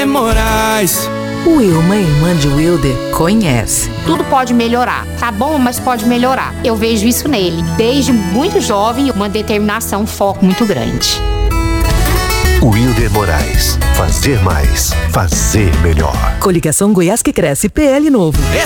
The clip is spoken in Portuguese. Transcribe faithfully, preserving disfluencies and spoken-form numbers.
Wilder Moraes. O Wilma, irmã de Wilder, conhece. Tudo pode melhorar. Tá bom, mas pode melhorar. Eu vejo isso nele. Desde muito jovem, uma determinação, um foco muito grande. Wilder Moraes. Fazer mais. Fazer melhor. Coligação Goiás que Cresce, P L Novo.